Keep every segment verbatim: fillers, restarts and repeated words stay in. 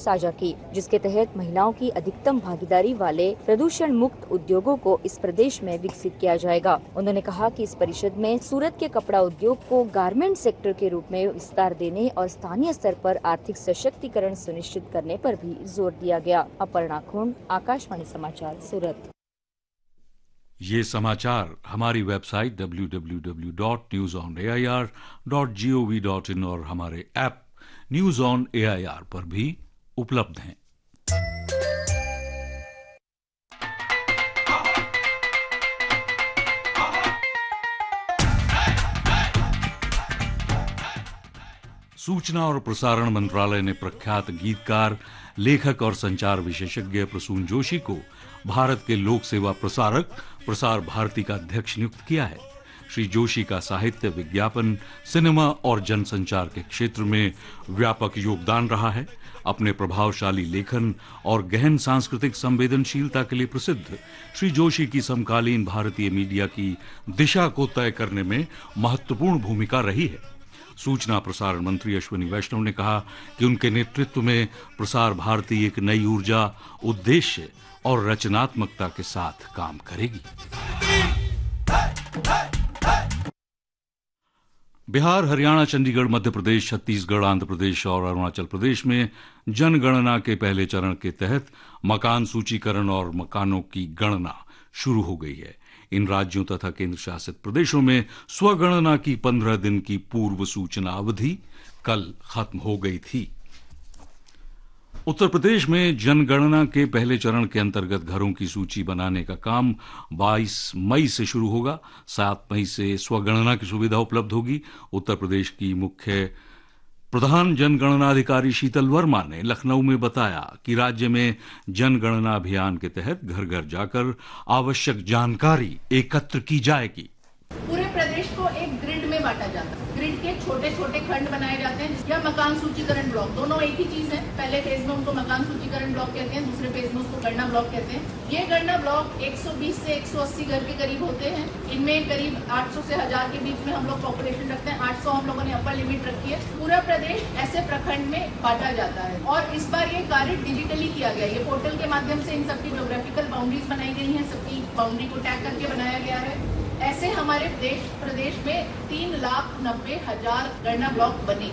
साझा की, जिसके तहत महिलाओं की अधिकतम भागीदारी वाले प्रदूषण मुक्त उद्योगों को इस प्रदेश में विकसित किया जाएगा। उन्होंने कहा कि इस परिषद में सूरत के कपड़ा उद्योग को गारमेंट सेक्टर के रूप में विस्तार देने और स्थानीय स्तर पर आर्थिक सशक्तिकरण सुनिश्चित करने पर भी जोर दिया गया। अपर्णा खुंड, आकाशवाणी समाचार, सूरत। ये समाचार हमारी website W W W dot news on A I R dot G O V dot in और हमारे app news on A I R पर भी उपलब्ध हैं। सूचना और प्रसारण मंत्रालय ने प्रख्यात गीतकार, लेखक और संचार विशेषज्ञ प्रसून जोशी को भारत के लोक सेवा प्रसारक प्रसार भारती का अध्यक्ष नियुक्त किया है। श्री जोशी का साहित्य, विज्ञापन, सिनेमा और जनसंचार के क्षेत्र में व्यापक योगदान रहा है। अपने प्रभावशाली लेखन और गहन सांस्कृतिक संवेदनशीलता के लिए प्रसिद्ध श्री जोशी की समकालीन भारतीय मीडिया की दिशा को तय करने में महत्वपूर्ण भूमिका रही है। सूचना प्रसारण मंत्री अश्विनी वैष्णव ने कहा कि उनके नेतृत्व में प्रसार भारती एक नई ऊर्जा, उद्देश्य और रचनात्मकता के साथ काम करेगी। बिहार, हरियाणा, चंडीगढ़, मध्य प्रदेश, छत्तीसगढ़, आंध्र प्रदेश और अरुणाचल प्रदेश में जनगणना के पहले चरण के तहत मकान सूचीकरण और मकानों की गणना शुरू हो गई है। इन राज्यों तथा केंद्र शासित प्रदेशों में स्वगणना की पंद्रह दिन की पूर्व सूचना अवधि कल खत्म हो गई थी। उत्तर प्रदेश में जनगणना के पहले चरण के अंतर्गत घरों की सूची बनाने का काम बाईस मई से शुरू होगा। सात मई से स्वगणना की सुविधा उपलब्ध होगी। उत्तर प्रदेश की मुख्य प्रधान जनगणना अधिकारी शीतल वर्मा ने लखनऊ में बताया कि राज्य में जनगणना अभियान के तहत घर घर जाकर आवश्यक जानकारी एकत्र की जाएगी। पूरे प्रदेश को एक ग्रिड में बांटा जाता है। ग्रिड के छोटे छोटे खंड बनाए जाते हैं या मकान सूचीकरण ब्लॉक, दोनों एक ही चीज है। पहले फेज में उनको मकान सूचीकरण ब्लॉक कहते हैं, दूसरे फेज में उसको गणना ब्लॉक कहते हैं। ये गणना ब्लॉक एक सौ बीस से एक सौ अस्सी घर के करीब होते हैं। इनमें करीब आठ सौ से हजार के बीच में हम लोग पॉपुलेशन रखते हैं। आठ सौ हम लोगों ने अपर लिमिट रखी है। पूरा प्रदेश ऐसे प्रखंड में बांटा जाता है और इस बार ये कार्य डिजिटली किया गया। ये पोर्टल के माध्यम से इन सबकी ज्योग्राफिकल बाउंड्रीज बनाई गई है, सबकी बाउंड्री को टैग करके बनाया गया है। ऐसे हमारे देश प्रदेश में तीन लाख नब्बे हजार गणना ब्लॉक बने।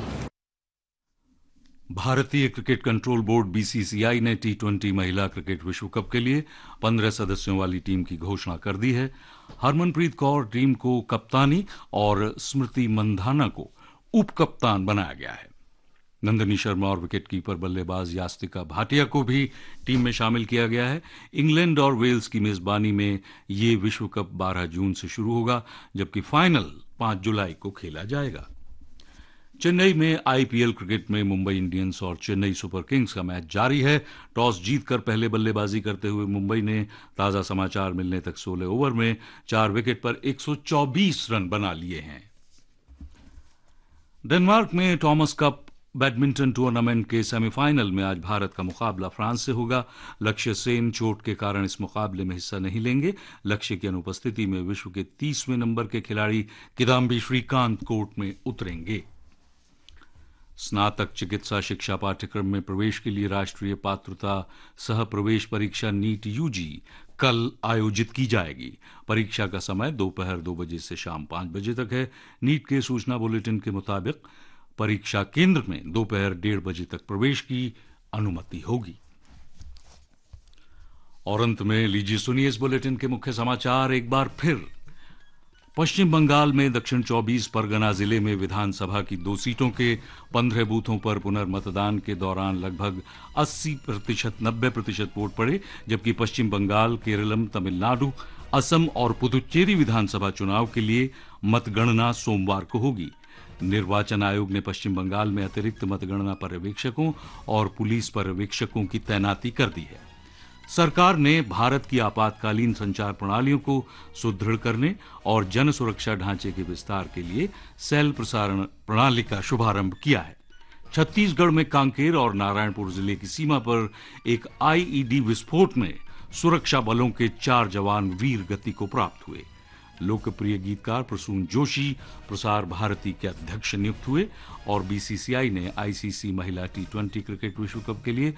भारतीय cricket control board B C सी आई ने टी ट्वेंटी महिला क्रिकेट विश्व कप के लिए पंद्रह सदस्यों वाली टीम की घोषणा कर दी है। हरमनप्रीत कौर टीम को कप्तानी और स्मृति मंधाना को उप कप्तान बनाया गया है। नंदिनी शर्मा और विकेटकीपर बल्लेबाज यास्तिका भाटिया को भी टीम में शामिल किया गया है। इंग्लैंड और वेल्स की मेजबानी में ये विश्व कप बारह जून से शुरू होगा, जबकि फाइनल पांच जुलाई को खेला जाएगा। चेन्नई में आई पी एल क्रिकेट में मुंबई इंडियंस और चेन्नई सुपर किंग्स का मैच जारी है। टॉस जीतकर पहले बल्लेबाजी करते हुए मुंबई ने ताजा समाचार मिलने तक सोलह ओवर में चार विकेट पर एक सौ चौबीस रन बना लिए हैं। डेनमार्क में थॉमस कप बैडमिंटन टूर्नामेंट के सेमीफाइनल में आज भारत का मुकाबला फ्रांस से होगा। लक्ष्य सेन चोट के कारण इस मुकाबले में हिस्सा नहीं लेंगे। लक्ष्य की अनुपस्थिति में विश्व के तीसवें नंबर के खिलाड़ी किदाम्बी श्रीकांत कोर्ट में उतरेंगे। स्नातक चिकित्सा शिक्षा पाठ्यक्रम में प्रवेश के लिए राष्ट्रीय पात्रता सह प्रवेश परीक्षा नीट यूजी कल आयोजित की जाएगी। परीक्षा का समय दोपहर दो बजे से शाम पांच बजे तक है। नीट के सूचना बुलेटिन के मुताबिक परीक्षा केंद्र में दोपहर डेढ़ बजे तक प्रवेश की अनुमति होगी। और अंत में लीजिए सुनिए इस बुलेटिन के मुख्य समाचार एक बार फिर। पश्चिम बंगाल में दक्षिण चौबीस परगना जिले में विधानसभा की दो सीटों के पंद्रह बूथों पर पुनर्मतदान के दौरान लगभग अस्सी प्रतिशत नब्बे प्रतिशत वोट पड़े, जबकि पश्चिम बंगाल, केरलम, तमिलनाडु, असम और पुदुचेरी विधानसभा चुनाव के लिए मतगणना सोमवार को होगी। निर्वाचन आयोग ने पश्चिम बंगाल में अतिरिक्त मतगणना पर्यवेक्षकों और पुलिस पर्यवेक्षकों की तैनाती कर दी है। सरकार ने भारत की आपातकालीन संचार प्रणालियों को सुदृढ़ करने और जन सुरक्षा ढांचे के विस्तार के लिए सेल प्रसारण प्रणाली का शुभारंभ किया है। छत्तीसगढ़ में कांकेर और नारायणपुर जिले की सीमा पर एक आई ई डी विस्फोट में सुरक्षा बलों के चार जवान वीर गति को प्राप्त हुए। लोकप्रिय गीतकार प्रसून जोशी प्रसार भारती के अध्यक्ष नियुक्त हुए और बी सी सी आई ने आई सी सी महिला टी ट्वेंटी क्रिकेट विश्व कप के लिए